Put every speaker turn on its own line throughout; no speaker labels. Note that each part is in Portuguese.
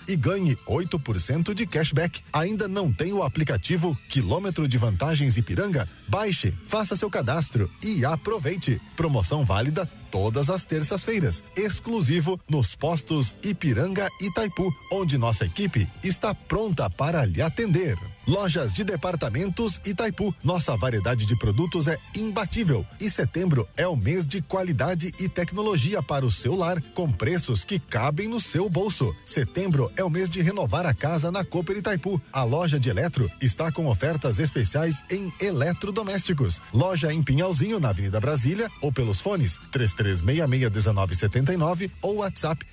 e ganhe 8% de cashback. Ainda não tem o aplicativo Quilômetro de Vantagens Ipiranga? Baixe, faça seu cadastro e aproveite. Promoção válida todas as terças-feiras, exclusivo nos postos Ipiranga e Itaipu, onde nossa equipe está pronta para lhe atender. Lojas de Departamentos Itaipu, nossa variedade de produtos é imbatível e setembro é o mês de qualidade e tecnologia para o seu lar, com preços que cabem no seu bolso. Setembro é o mês de renovar a casa na Cooper Itaipu. A loja de eletro está com ofertas especiais em eletrodomésticos. Loja em Pinhalzinho, na Avenida Brasília, ou pelos fones 33661979 ou WhatsApp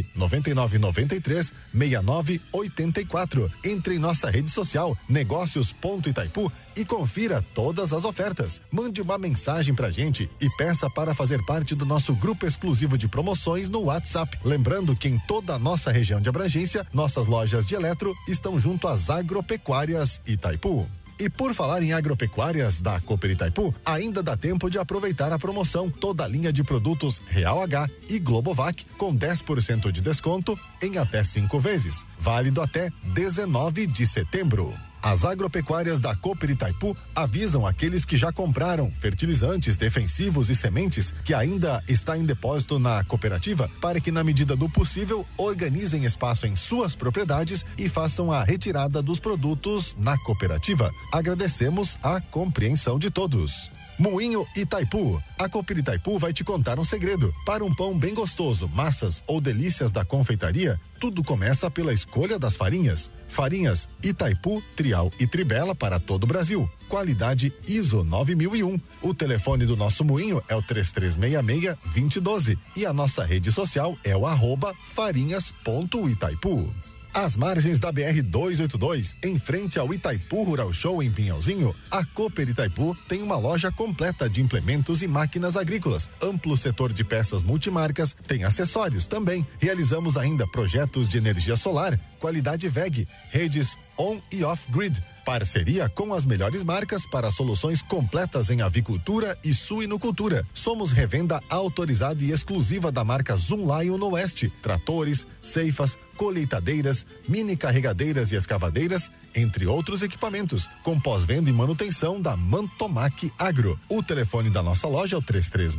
999936984. Entre em nossa rede social negócios.itaipu e confira todas as ofertas. Mande uma mensagem pra gente e peça para fazer parte do nosso grupo exclusivo de promoções no WhatsApp. Lembrando que em toda a nossa região de abrangência, nossas lojas de eletro estão junto às agropecuárias Itaipu. E por falar em agropecuárias da Cooper Itaipu, ainda dá tempo de aproveitar a promoção. Toda a linha de produtos Real H e Globovac com 10% de desconto em até 5 vezes. Válido até 19 de setembro. As agropecuárias da Cooper Itaipu avisam aqueles que já compraram fertilizantes, defensivos e sementes que ainda está em depósito na cooperativa para que, na medida do possível, organizem espaço em suas propriedades e façam a retirada dos produtos na cooperativa. Agradecemos a compreensão de todos. Moinho Itaipu. A Cooper Itaipu vai te contar um segredo. Para um pão bem gostoso, massas ou delícias da confeitaria, tudo começa pela escolha das farinhas. Farinhas Itaipu, Trial e Tribela para todo o Brasil. Qualidade ISO 9001. O telefone do nosso moinho é o 3366-2012 e a nossa rede social é o @farinhas.itaipu. Às margens da BR-282, em frente ao Itaipu Rural Show em Pinhalzinho, a Cooper Itaipu tem uma loja completa de implementos e máquinas agrícolas, amplo setor de peças multimarcas, tem acessórios também. Realizamos ainda projetos de energia solar, qualidade WEG, redes on e off-grid, parceria com as melhores marcas para soluções completas em avicultura e suinocultura. Somos revenda autorizada e exclusiva da marca Zoom Lion no Oeste, tratores, ceifas, colheitadeiras, mini carregadeiras e escavadeiras, entre outros equipamentos, com pós-venda e manutenção da Mantomac Agro. O telefone da nossa loja é o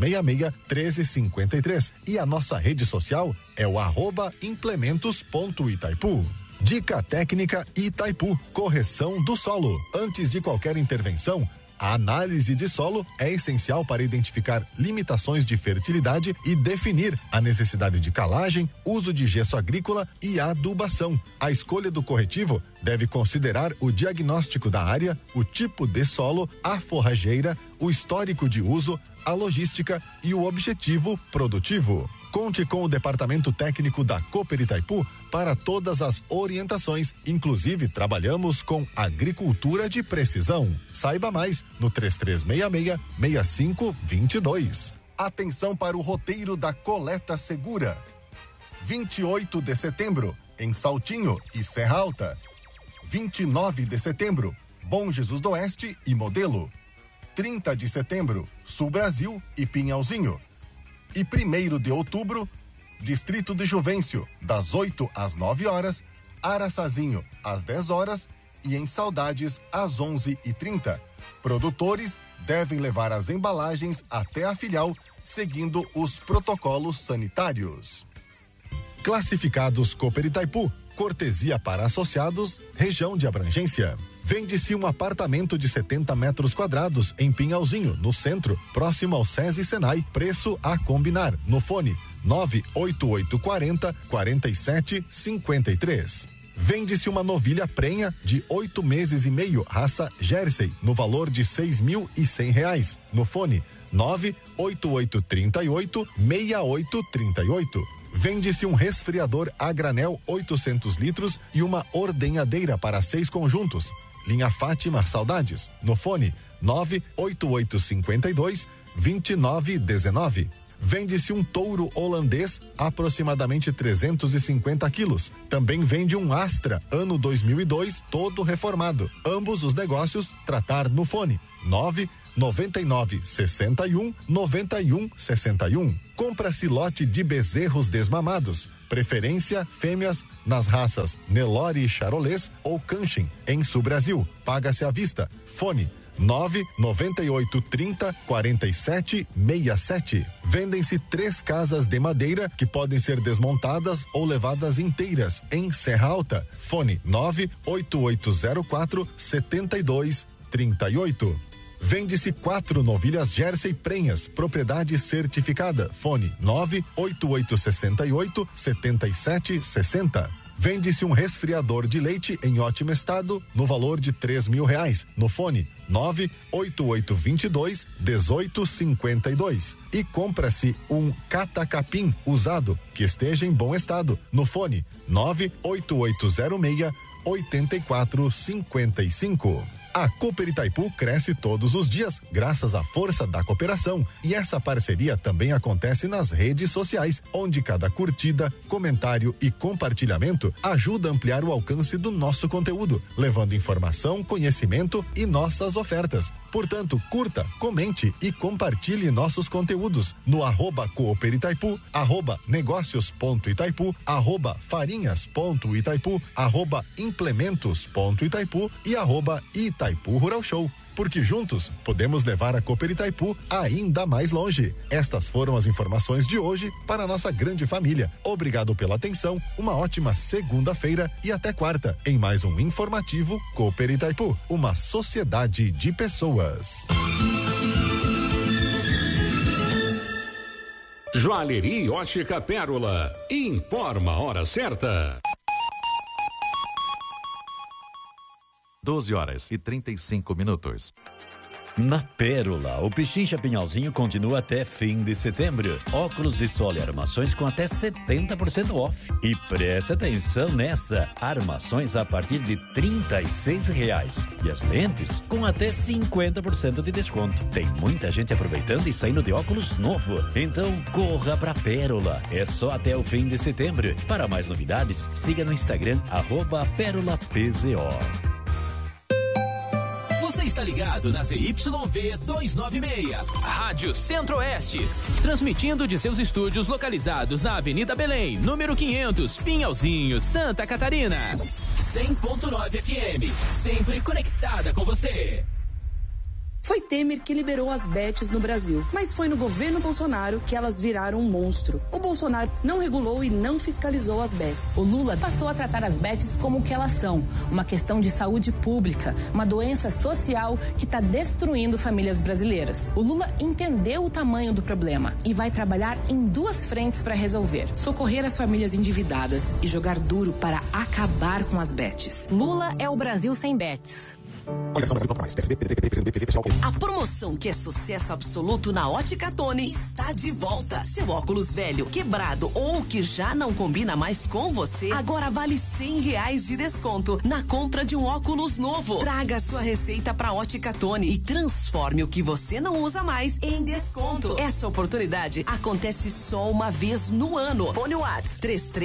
3366-1353 e a nossa rede social é o @implementos.itaipu. Dica técnica Itaipu, correção do solo. Antes de qualquer intervenção, a análise de solo é essencial para identificar limitações de fertilidade e definir a necessidade de calagem, uso de gesso agrícola e adubação. A escolha do corretivo deve considerar o diagnóstico da área, o tipo de solo, a forrageira, o histórico de uso, a logística e o objetivo produtivo. Conte com o departamento técnico da Cooper Itaipu para todas as orientações. Inclusive, trabalhamos com agricultura de precisão. Saiba mais no 3366-6522. Atenção para o roteiro da coleta segura. 28 de setembro, em Saltinho e Serra Alta. 29 de setembro, Bom Jesus do Oeste e Modelo. 30 de setembro, Sul Brasil e Pinhalzinho. E 1º de outubro, Distrito de Juvencio, das 8 às 9 horas, Araçazinho, às 10 horas e em Saudades, às 11h30. Produtores devem levar as embalagens até a filial, seguindo os protocolos sanitários. Classificados Cooper Itaipu, cortesia para associados, região de abrangência. Vende-se um apartamento de 70 metros quadrados em Pinhalzinho, no centro, próximo ao SESI Senai. Preço a combinar. No fone 98840-4753. Vende-se uma novilha prenha de 8 meses e meio, raça Jersey, no valor de R$6.100. No fone 98838-6838. Vende-se um resfriador a granel 800 litros e uma ordenhadeira para 6 conjuntos. Linha Fátima Saudades, no fone 98852-2919. Vende-se um touro holandês, aproximadamente 350 quilos. Também vende um Astra, ano 2002, todo reformado. Ambos os negócios tratar no fone 99961-9161. Compra-se lote de bezerros desmamados. Preferência fêmeas nas raças Nelore Charolês ou Canchin, em Sul Brasil. Paga-se à vista. Fone 99830-4767. Vendem-se 3 casas de madeira que podem ser desmontadas ou levadas inteiras em Serra Alta. Fone 98804-7238. Vende-se 4 novilhas Jersey prenhas, propriedade certificada. Fone 98868-7760. Vende-se um resfriador de leite em ótimo estado no valor de R$3.000. No fone 98822-1852. E compra-se um catacapim usado que esteja em bom estado. No fone 98806-8455. A Cooper Itaipu cresce todos os dias, graças à força da cooperação. E essa parceria também acontece nas redes sociais, onde cada curtida, comentário e compartilhamento ajuda a ampliar o alcance do nosso conteúdo, levando informação, conhecimento e nossas ofertas. Portanto, curta, comente e compartilhe nossos conteúdos no @Cooper Itaipu, @negócios.itaipu, @farinhas.itaipu, @implementos.itaipu e @Itaipu Rural Show, porque juntos podemos levar a Cooper Itaipu ainda mais longe. Estas foram as informações de hoje para a nossa grande família. Obrigado pela atenção, uma ótima segunda-feira e até quarta em mais um informativo Cooper Itaipu, uma sociedade de pessoas.
Joalheria Ótica Pérola informa a hora certa.
12h35.
Na Pérola, o Pichincha Pinhalzinho continua até fim de setembro. Óculos de sol e armações com até 70% off. E presta atenção nessa, armações a partir de R$36. E as lentes com até 50% de desconto. Tem muita gente aproveitando e saindo de óculos novo. Então corra pra Pérola. É só até o fim de setembro. Para mais novidades, siga no Instagram @PérolaPZO.
Você está ligado na ZYV 296, Rádio Centro-Oeste, transmitindo de seus estúdios localizados na Avenida Belém, número 500, Pinhalzinho, Santa Catarina. 100.9 FM, sempre conectada com você.
Foi Temer que liberou as bets no Brasil, mas foi no governo Bolsonaro que elas viraram um monstro. O Bolsonaro não regulou e não fiscalizou as bets.
O Lula passou a tratar as bets como o que elas são, uma questão de saúde pública, uma doença social que está destruindo famílias brasileiras. O Lula entendeu o tamanho do problema e vai trabalhar em 2 frentes para resolver: socorrer as famílias endividadas e jogar duro para acabar com as bets.
Lula é o Brasil sem bets.
A promoção que é sucesso absoluto na Ótica Tony está de volta. Seu óculos velho, quebrado ou que já não combina mais com você, agora vale R$100 de desconto na compra de um óculos novo. Traga sua receita para Ótica Tony e transforme o que você não usa mais em desconto. Essa oportunidade acontece só uma vez no ano. Fone WhatsApp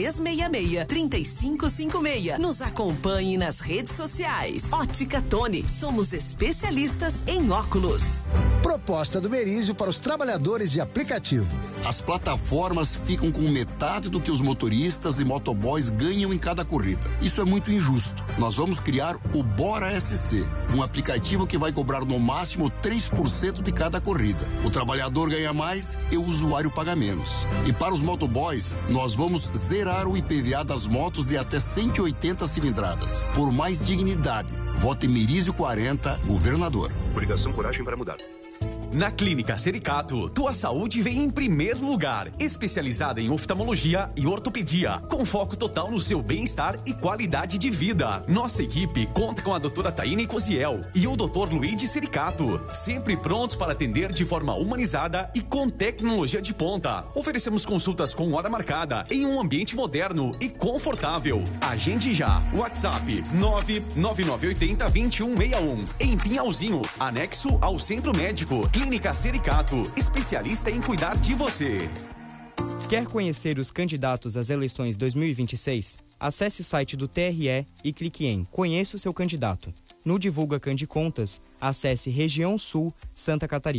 3366-3556. Nos acompanhe nas redes sociais. Ótica Tony. Somos especialistas em óculos.
Proposta do Merizio para os trabalhadores de aplicativo.
As plataformas ficam com metade do que os motoristas e motoboys ganham em cada corrida. Isso é muito injusto. Nós vamos criar o Bora SC, um aplicativo que vai cobrar no máximo 3% de cada corrida. O trabalhador ganha mais e o usuário paga menos. E para os motoboys, nós vamos zerar o IPVA das motos de até 180 cilindradas. Por mais dignidade. Vote Merizio 40, governador.
Coligação Coragem para Mudar.
Na Clínica Sericato, tua saúde vem em primeiro lugar. Especializada em oftalmologia e ortopedia, com foco total no seu bem-estar e qualidade de vida. Nossa equipe conta com a doutora Taine Cosiel e o doutor Luigi Sericato, sempre prontos para atender de forma humanizada e com tecnologia de ponta. Oferecemos consultas com hora marcada em um ambiente moderno e confortável. Agende já. WhatsApp 99980-2161. Em Pinhalzinho, anexo ao Centro Médico. Clínica Sericato, especialista em cuidar de você.
Quer conhecer os candidatos às eleições 2026? Acesse o site do TRE e clique em Conheça o seu candidato. No Divulga Candicontas, acesse Região Sul, Santa Catarina.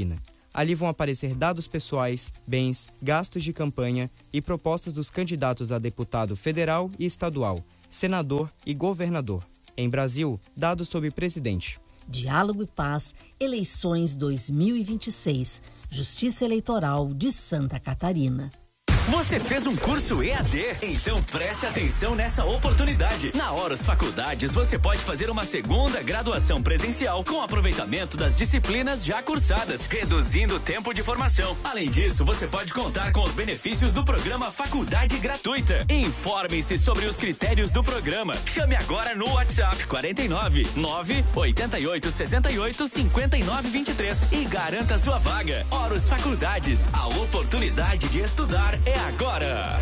Ali vão aparecer dados pessoais, bens, gastos de campanha e propostas dos candidatos a deputado federal e estadual, senador e governador. Em Brasil, dados sobre presidente.
Diálogo e Paz, eleições 2026. Justiça Eleitoral de Santa Catarina.
Você fez um curso EAD? Então preste atenção nessa oportunidade. Na Horus Faculdades, você pode fazer uma segunda graduação presencial com aproveitamento das disciplinas já cursadas, reduzindo o tempo de formação. Além disso, você pode contar com os benefícios do programa Faculdade Gratuita. Informe-se sobre os critérios do programa. Chame agora no WhatsApp 49 988 68 59 23 e garanta sua vaga. Horus Faculdades, a oportunidade de estudar é agora.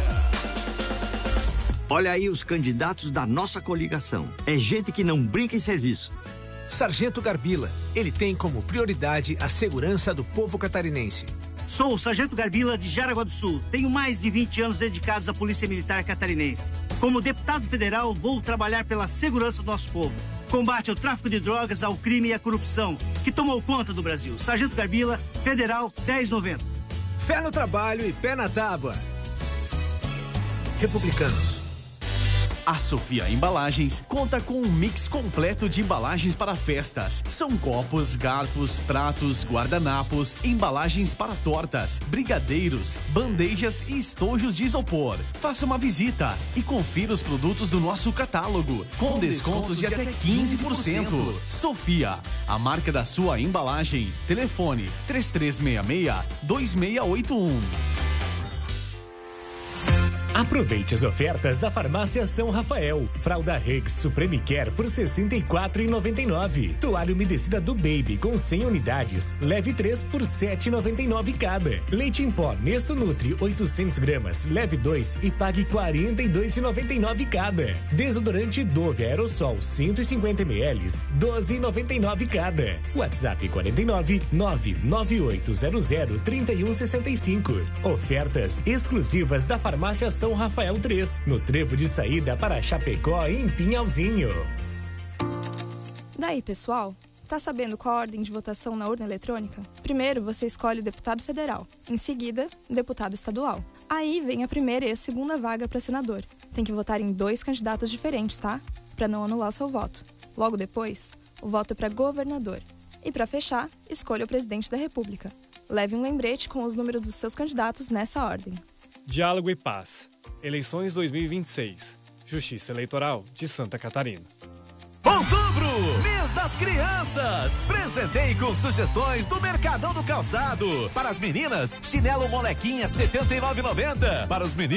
Olha aí os candidatos da nossa coligação. É gente que não brinca em serviço.
Sargento Garbila. Ele tem como prioridade a segurança do povo catarinense.
Sou o Sargento Garbila de Jaraguá do Sul. Tenho mais de 20 anos dedicados à Polícia Militar Catarinense. Como deputado federal, vou trabalhar pela segurança do nosso povo. Combate ao tráfico de drogas, ao crime e à corrupção, que tomou conta do Brasil. Sargento Garbila, Federal 1090.
Fé no trabalho e pé na tábua. Republicanos.
A Sofia Embalagens conta com um mix completo de embalagens para festas. São copos, garfos, pratos, guardanapos, embalagens para tortas, brigadeiros, bandejas e estojos de isopor. Faça uma visita e confira os produtos do nosso catálogo, com descontos de até 15%. Sofia, a marca da sua embalagem. Telefone 3366-2681.
Aproveite as ofertas da Farmácia São Rafael. Fralda Rex Supreme Care por R$ 64,99. Toalha umedecida do Baby com 100 unidades. Leve 3 por R$ 7,99 cada. Leite em pó Nesto Nutri 800 gramas. Leve 2 e pague R$ 42,99 cada. Desodorante Dove Aerosol 150 ml. R$ 12,99 cada. WhatsApp 49 99800 3165. Ofertas exclusivas da Farmácia São Rafael 3, no trevo de saída para Chapecó em Pinhalzinho.
Daí, pessoal, tá sabendo qual a ordem de votação na urna eletrônica? Primeiro, você escolhe o deputado federal. Em seguida, o deputado estadual. Aí vem a primeira e a segunda vaga para senador. Tem que votar em 2 candidatos diferentes, tá? Para não anular o seu voto. Logo depois, o voto é para governador. E para fechar, escolha o presidente da República. Leve um lembrete com os números dos seus candidatos nessa ordem.
Diálogo e Paz. Eleições 2026. Justiça Eleitoral de Santa Catarina.
Outubro, mês das crianças. Presentei com sugestões do Mercadão do Calçado. Para as meninas, chinelo molequinha R$ 79,90. Para os meninos,